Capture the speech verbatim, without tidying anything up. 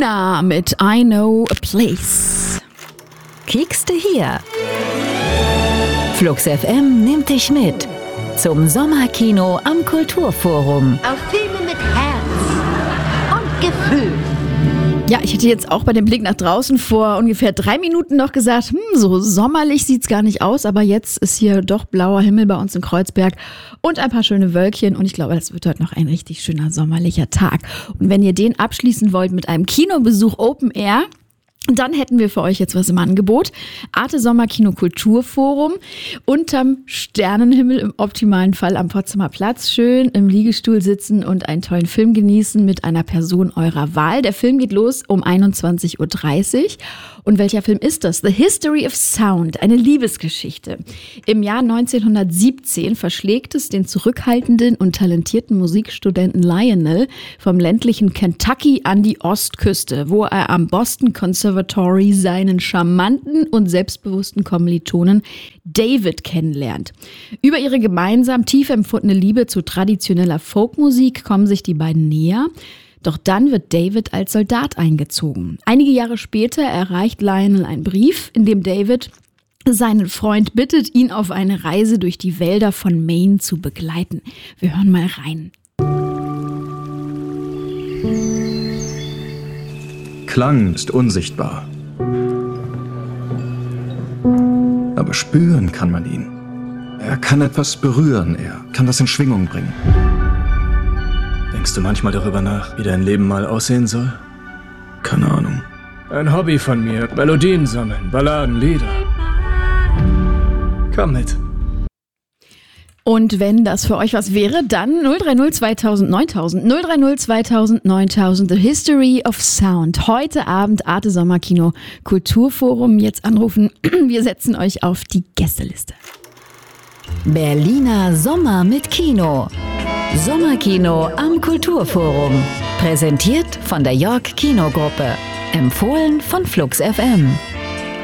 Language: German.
Luna mit I Know a Place. Kiekste hier. Flux F M nimmt dich mit zum Sommerkino am Kulturforum. Auf Filme mit Herz und Gefühl. Ja, ich hätte jetzt auch bei dem Blick nach draußen vor ungefähr drei Minuten noch gesagt, hm, so sommerlich sieht's gar nicht aus, aber jetzt ist hier doch blauer Himmel bei uns in Kreuzberg und ein paar schöne Wölkchen und ich glaube, das wird heute noch ein richtig schöner sommerlicher Tag. Und wenn ihr den abschließen wollt mit einem Kinobesuch Open Air, dann hätten wir für euch jetzt was im Angebot. Arte Sommerkino Kulturforum unterm Sternenhimmel im optimalen Fall am Potsdamer Platz. Schön im Liegestuhl sitzen und einen tollen Film genießen mit einer Person eurer Wahl. Der Film geht los um einundzwanzig Uhr dreißig. Und welcher Film ist das? The History of Sound, eine Liebesgeschichte. Im Jahr neunzehnhundertsiebzehn verschlägt es den zurückhaltenden und talentierten Musikstudenten Lionel vom ländlichen Kentucky an die Ostküste, wo er am Boston Conservatory seinen charmanten und selbstbewussten Kommilitonen David kennenlernt. Über ihre gemeinsam tief empfundene Liebe zu traditioneller Folkmusik kommen sich die beiden näher. Doch dann wird David als Soldat eingezogen. Einige Jahre später erreicht Lionel einen Brief, in dem David seinen Freund bittet, ihn auf eine Reise durch die Wälder von Maine zu begleiten. Wir hören mal rein. Klang ist unsichtbar. Aber spüren kann man ihn. Er kann etwas berühren, er kann das in Schwingung bringen. Denkst du manchmal darüber nach, wie dein Leben mal aussehen soll? Keine Ahnung. Ein Hobby von mir. Melodien sammeln, Balladen, Lieder. Komm mit. Und wenn das für euch was wäre, dann null drei null zweitausend neuntausend, null drei null zweitausend neuntausend, The History of Sound. Heute Abend Arte Sommerkino Kulturforum. Jetzt anrufen, wir setzen euch auf die Gästeliste. Berliner Sommer mit Kino. Sommerkino am Kulturforum. Präsentiert von der York Kinogruppe. Empfohlen von Flux F M.